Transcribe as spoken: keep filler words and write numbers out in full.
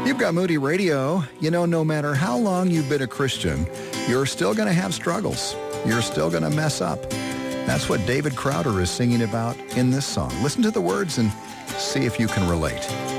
You've got Moody Radio. You know, no matter how long you've been a Christian, you're still going to have struggles. You're still going to mess up. That's what David Crowder is singing about in this song. Listen to the words and see if you can relate.